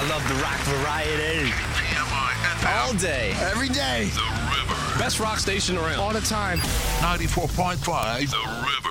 I love the rock variety. All day. Every day. The River. Best rock station around. All the time. 94.5 The River.